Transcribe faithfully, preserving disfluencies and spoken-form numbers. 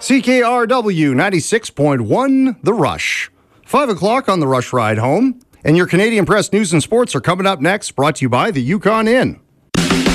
C K R W ninety-six point one, The Rush. five o'clock on the Rush Ride Home. And your Canadian Press News and Sports are coming up next, brought to you by the Yukon Inn.